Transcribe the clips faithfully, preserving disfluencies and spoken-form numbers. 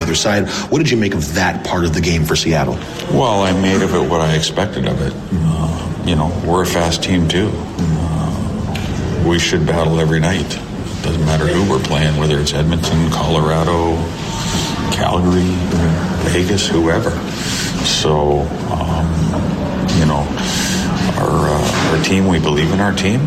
either side. What did you make of that part of the game for Seattle? Well, I made of it what I expected of it. Uh, you know, we're a fast team too. Uh, we should battle every night. It doesn't matter who we're playing, whether it's Edmonton, Colorado, Calgary, Vegas, whoever. So, um, you know, our uh, our team, we believe in our team,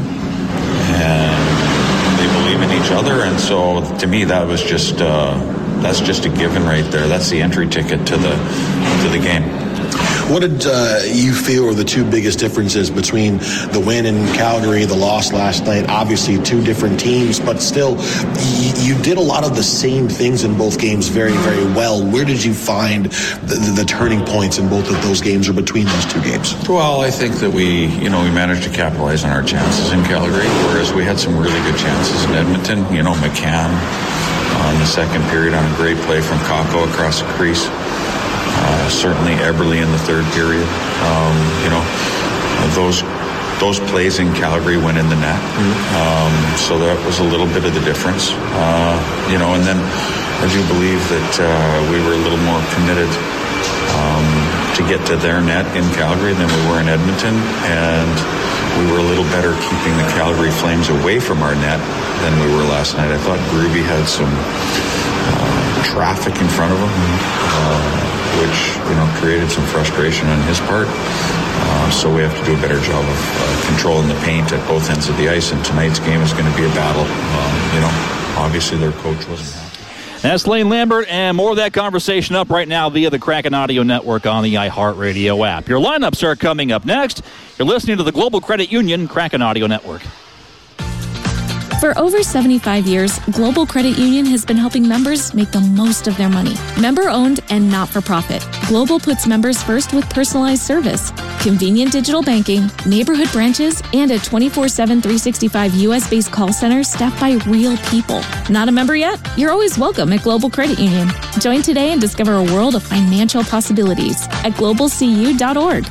and they believe in each other. And so, to me, that was just uh, that's just a given right there. That's the entry ticket to the to the game. What did uh, you feel were the two biggest differences between the win in Calgary, the loss last night? Obviously, two different teams, but still, y- you did a lot of the same things in both games very, very well. Where did you find the, the, the turning points in both of those games or between those two games? Well, I think that we, you know, we managed to capitalize on our chances in Calgary, whereas we had some really good chances in Edmonton. You know, McCann on the second period on a great play from Kakko across the crease. Uh, certainly Eberle in the third period. Um, you know, those those plays in Calgary went in the net. Um, so that was a little bit of the difference. Uh, you know, and then I do believe that uh, we were a little more committed um, to get to their net in Calgary than we were in Edmonton. And we were a little better keeping the Calgary Flames away from our net than we were last night. I thought Groovy had some uh, traffic in front of him. Uh, which, you know, created some frustration on his part. Uh, so we have to do a better job of uh, controlling the paint at both ends of the ice, and tonight's game is going to be a battle. Um, you know, obviously their coach wasn't happy. That's Lane Lambert, and more of that conversation up right now via the Kraken Audio Network on the iHeartRadio app. Your lineups are coming up next. You're listening to the Global Credit Union Kraken Audio Network. For over seventy-five years, Global Credit Union has been helping members make the most of their money. Member-owned and not-for-profit, Global puts members first with personalized service, convenient digital banking, neighborhood branches, and a twenty-four seven, three sixty-five U S-based call center staffed by real people. Not a member yet? You're always welcome at Global Credit Union. Join today and discover a world of financial possibilities at global c u dot org.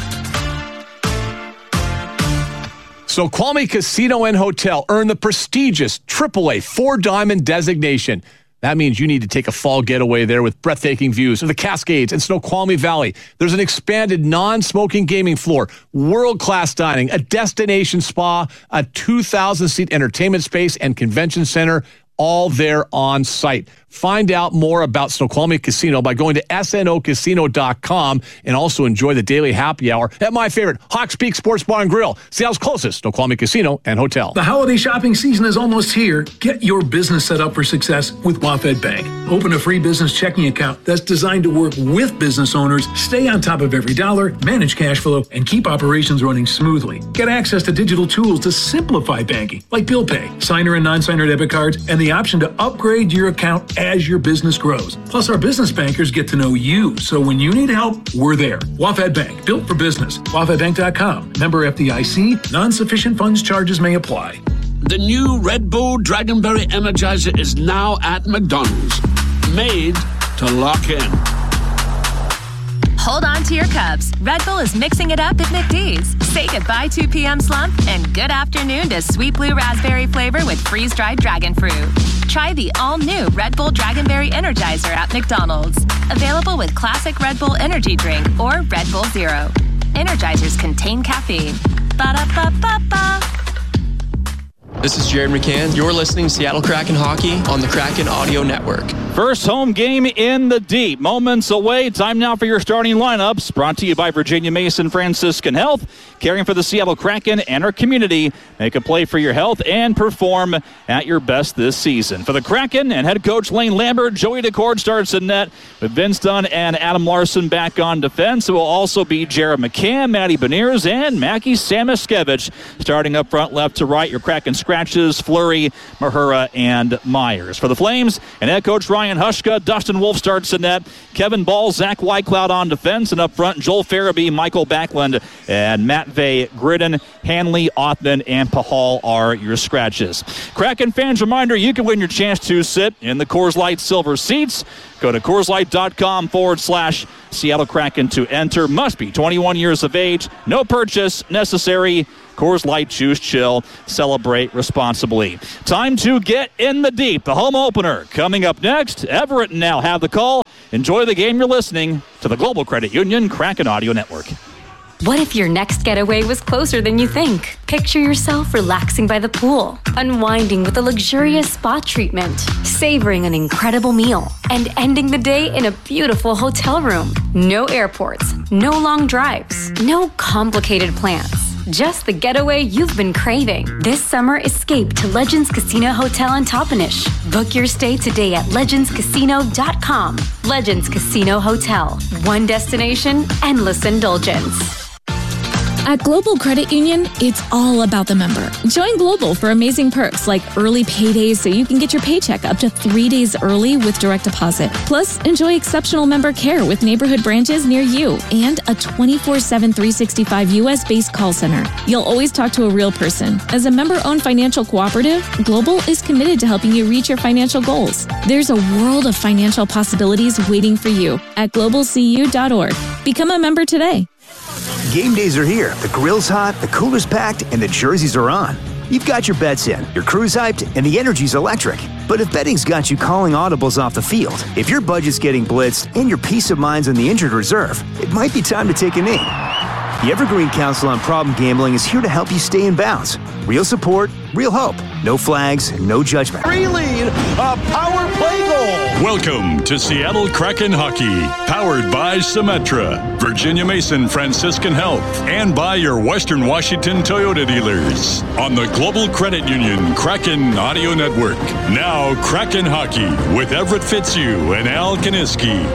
Snoqualmie Casino and Hotel earned the prestigious triple A Four Diamond designation. That means you need to take a fall getaway there with breathtaking views of the Cascades and Snoqualmie Valley. There's an expanded non-smoking gaming floor, world-class dining, a destination spa, a two thousand seat entertainment space and convention center, all there on site. Find out more about Snoqualmie Casino by going to s n o casino dot com and also enjoy the daily happy hour at my favorite, Hawks Peak Sports Bar and Grill, Seattle's closest Snoqualmie Casino and Hotel. The holiday shopping season is almost here. Get your business set up for success with WaFd Bank. Open a free business checking account that's designed to work with business owners, stay on top of every dollar, manage cash flow, and keep operations running smoothly. Get access to digital tools to simplify banking, like bill pay, signer and non-signer debit cards, and the option to upgrade your account as your business grows. Plus, our business bankers get to know you, so when you need help, we're there. WaFd Bank, built for business. W A F D bank dot com. Member F D I C. Non-sufficient funds charges may apply. The new Red Bull Dragonberry Energizer is now at McDonald's. Made to lock in. Hold on to your cups. Red Bull is mixing it up at McD's. Say goodbye two p.m. slump and good afternoon to sweet blue raspberry flavor with freeze-dried dragon fruit. Try the all-new Red Bull Dragonberry Energizer at McDonald's. Available with classic Red Bull energy drink or Red Bull Zero. Energizers contain caffeine. Ba-da-ba-ba-ba. This is Jared McCann. You're listening to Seattle Kraken Hockey on the Kraken Audio Network. First home game in the deep. Moments away. Time now for your starting lineups. Brought to you by Virginia Mason Franciscan Health. Caring for the Seattle Kraken and our community. Make a play for your health and perform at your best this season. For the Kraken and head coach Lane Lambert, Joey Decord starts in net with Vince Dunn and Adam Larson back on defense. It will also be Jared McCann, Matty Beniers, and Mackie Samoskevich starting up front left to right. Your Kraken scratches, Fleury, Mahura, and Myers. For the Flames and head coach Ryan Hushka, Dustin Wolf starts in net. Kevin Ball, Zach Whitecloud on defense, and up front Joel Farabee, Michael Backlund, and Matt Vey, Gridden, Hanley, Othman, and Pahal are your scratches. Kraken fans, reminder, you can win your chance to sit in the Coors Light Silver Seats. Go to CoorsLight.com forward slash Seattle Kraken to enter. Must be twenty-one years of age. No purchase necessary. Coors Light, choose chill, celebrate responsibly. Time to get in the deep. The home opener coming up next. Everett and Nell have the call. Enjoy the game. You're listening to the Global Credit Union Kraken Audio Network. What if your next getaway was closer than you think? Picture yourself relaxing by the pool, unwinding with a luxurious spa treatment, savoring an incredible meal, and ending the day in a beautiful hotel room. No airports, no long drives, no complicated plans. Just the getaway you've been craving. This summer, escape to Legends Casino Hotel in Toppenish. Book your stay today at legends casino dot com. Legends Casino Hotel. One destination, endless indulgence. At Global Credit Union, it's all about the member. Join Global for amazing perks like early paydays so you can get your paycheck up to three days early with direct deposit. Plus, enjoy exceptional member care with neighborhood branches near you and a twenty-four seven, three sixty-five U S-based call center. You'll always talk to a real person. As a member-owned financial cooperative, Global is committed to helping you reach your financial goals. There's a world of financial possibilities waiting for you at global c u dot org. Become a member today. Game days are here. The grill's hot, the cooler's packed, and the jerseys are on. You've got your bets in, your crew's hyped, and the energy's electric. But if betting's got you calling audibles off the field, if your budget's getting blitzed, and your peace of mind's on the injured reserve, it might be time to take a knee. The Evergreen Council on Problem Gambling is here to help you stay in bounds. Real support, real hope. No flags, no judgment. Free lead, a power play goal. Welcome to Seattle Kraken Hockey, powered by Symetra, Virginia Mason Franciscan Health, and by your Western Washington Toyota dealers. On the Global Credit Union Kraken Audio Network. Now Kraken Hockey with Everett Fitzhugh and Al Kaniski.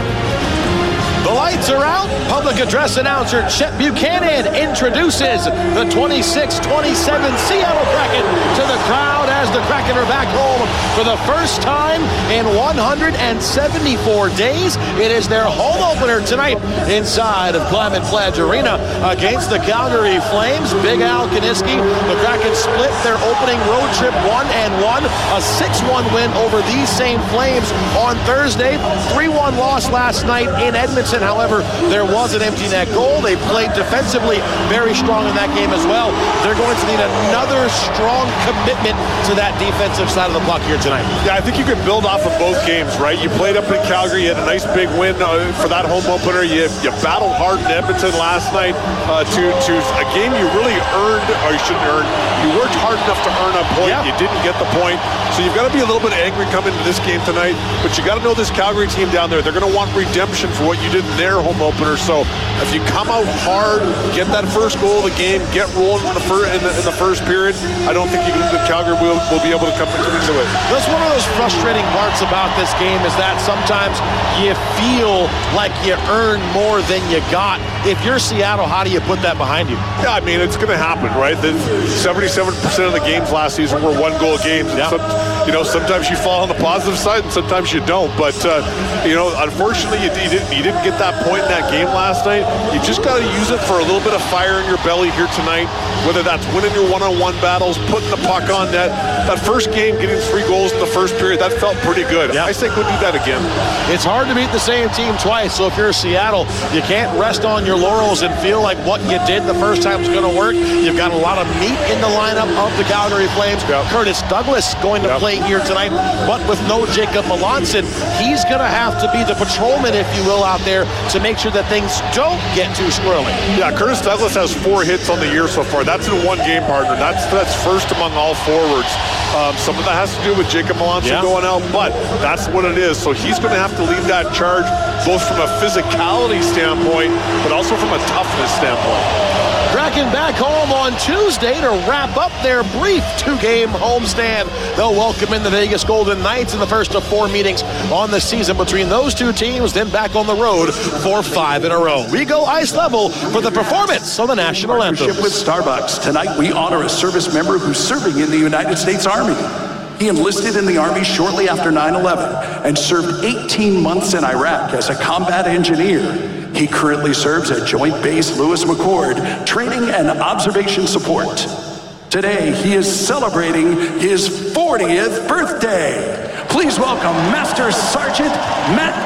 The lights are out. Public address announcer Chet Buchanan introduces the twenty-six twenty-seven Seattle Kraken to the crowd as the Kraken are back home for the first time in one hundred seventy-four days. It is their home opener tonight inside of Climate Pledge Arena against the Calgary Flames. Big Al Kaniski. The Kraken split their opening road trip one and one. A six one win over these same Flames on Thursday. three one loss last night in Edmonton. However, there was an empty net goal. They played defensively very strong in that game as well. They're going to need another strong commitment to that defensive side of the puck here tonight. Yeah, I think you can build off of both games, right? You played up in Calgary. You had a nice big win uh, for that home opener. You, you battled hard in Edmonton last night uh, to, to a game you really earned, or you shouldn't earn. You worked hard enough to earn a point. Yeah. You didn't get the point. So you've got to be a little bit angry coming into this game tonight, but you got to know this Calgary team down there, they're going to want redemption for what you did in their home opener. So if you come out hard, get that first goal of the game, get rolling in the, fir- in the, in the first period, I don't think you can, the Calgary will, will be able to come into it. That's one of those frustrating parts about this game is that sometimes you feel like you earn more than you got. If you're Seattle, how do you put that behind you? Yeah, I mean, it's going to happen, right? The seventy-seven percent of the games last season were one-goal games. Yeah. Some, you know, sometimes you fall on the positive side and sometimes you don't. But, uh, you know, unfortunately, you, you, didn't, you didn't get that point in that game last night. You just got to use it for a little bit of fire in your belly here tonight, whether that's winning your one-on-one battles, putting the puck on net. That first game, getting three goals in the first period, that felt pretty good. Yeah. I think we'll do that again. It's hard to beat the same team twice, so if you're Seattle, you can't rest on your laurels and feel like what you did the first time is going to work. You've got a lot of meat in the lineup of the Calgary Flames. Yep. Curtis Douglas going to yep. play here tonight, but with no Jacob Melanson, he's going to have to be the patrolman, if you will, out there to make sure that things don't get too squirrely. Yeah, Curtis Douglas has four hits on the year so far. That's in one game, partner. That's that's first among all forwards. Um, some of that has to do with Jacob Melanson yeah. going out, but that's what it is. So he's going to have to lead that charge, both from a physicality standpoint, but also from a toughness standpoint. Kraken back home on Tuesday to wrap up their brief two-game homestand. They'll welcome in the Vegas Golden Knights in the first of four meetings on the season between those two teams, then back on the road for five in a row. We go ice level for the performance of the national anthem. With Starbucks, tonight we honor a service member who's serving in the United States Army. He enlisted in the Army shortly after nine eleven and served eighteen months in Iraq as a combat engineer. He currently serves at Joint Base Lewis McChord, training and observation support. Today, he is celebrating his fortieth birthday. Please welcome Master Sergeant Matt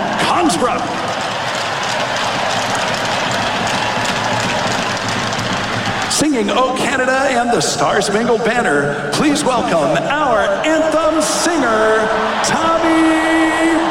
Consbrook. Singing "O Canada" and the Star Spangled Banner, please welcome our anthem singer, Tommy